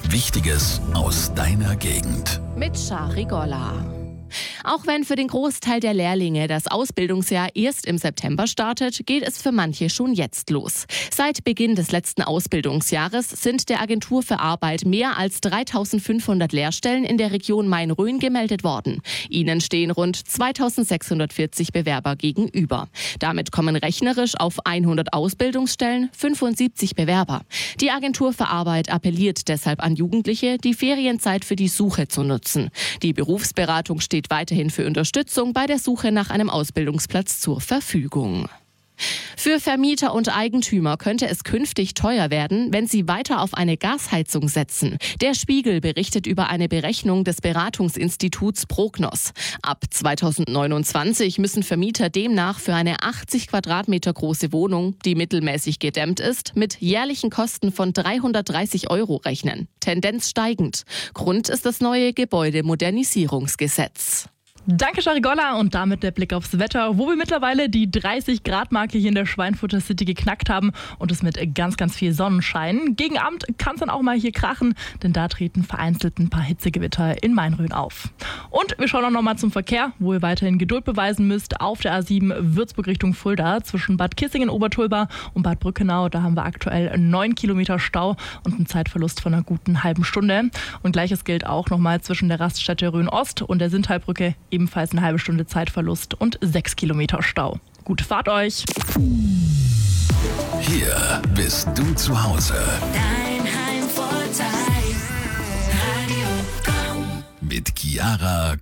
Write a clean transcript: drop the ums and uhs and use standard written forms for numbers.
Wichtiges aus deiner Gegend. Mit Shari Golla. Auch wenn für den Großteil der Lehrlinge das Ausbildungsjahr erst im September startet, geht es für manche schon jetzt los. Seit Beginn des letzten Ausbildungsjahres sind der Agentur für Arbeit mehr als 3.500 Lehrstellen in der Region Main-Rhön gemeldet worden. Ihnen stehen rund 2.640 Bewerber gegenüber. Damit kommen rechnerisch auf 100 Ausbildungsstellen 75 Bewerber. Die Agentur für Arbeit appelliert deshalb an Jugendliche, die Ferienzeit für die Suche zu nutzen. Die Berufsberatung steht weiterhin für Unterstützung bei der Suche nach einem Ausbildungsplatz zur Verfügung. Für Vermieter und Eigentümer könnte es künftig teuer werden, wenn sie weiter auf eine Gasheizung setzen. Der Spiegel berichtet über eine Berechnung des Beratungsinstituts Prognos. Ab 2029 müssen Vermieter demnach für eine 80 Quadratmeter große Wohnung, die mittelmäßig gedämmt ist, mit jährlichen Kosten von 330 € rechnen. Tendenz steigend. Grund ist das neue Gebäudemodernisierungsgesetz. Danke, Shari Golla. Und damit der Blick aufs Wetter, wo wir mittlerweile die 30-Grad-Marke hier in der Schweinfurter City geknackt haben und es mit ganz, ganz viel Sonnenschein. Gegen Abend kann es dann auch mal hier krachen, denn da treten vereinzelt ein paar Hitzegewitter in Main-Rhön auf. Und wir schauen auch noch mal zum Verkehr, wo ihr weiterhin Geduld beweisen müsst. Auf der A7 Würzburg Richtung Fulda zwischen Bad Kissingen-Obertulba und Bad Brückenau. Da haben wir aktuell 9 Kilometer Stau und einen Zeitverlust von einer guten halben Stunde. Und Gleiches gilt auch noch mal zwischen der Raststätte Rhön-Ost und der Sintalbrücke. Ebenfalls eine halbe Stunde Zeitverlust und 6 Kilometer Stau. Gute Fahrt euch! Hier bist du zu Hause. Dein Heimvorteil. Radio Komm. Mit Chiara